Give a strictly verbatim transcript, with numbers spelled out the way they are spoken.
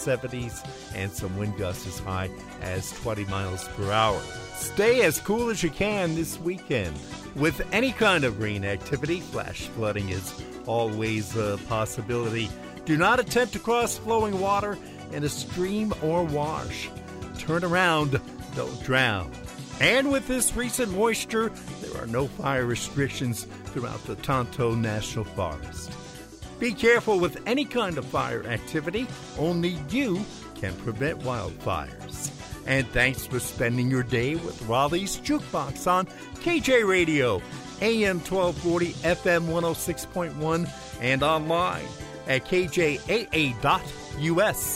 seventies and some wind gusts as high as twenty miles per hour. Stay as cool as you can this weekend. With any kind of rain activity, flash flooding is always a possibility. Do not attempt to cross flowing water in a stream or wash. Turn around, don't drown. And with this recent moisture, there are no fire restrictions throughout the Tonto National Forest. Be careful with any kind of fire activity. Only you can prevent wildfires. And thanks for spending your day with Raleigh's Jukebox on K J Radio, A M twelve forty, F M one oh six point one, and online at K J A A dot U S.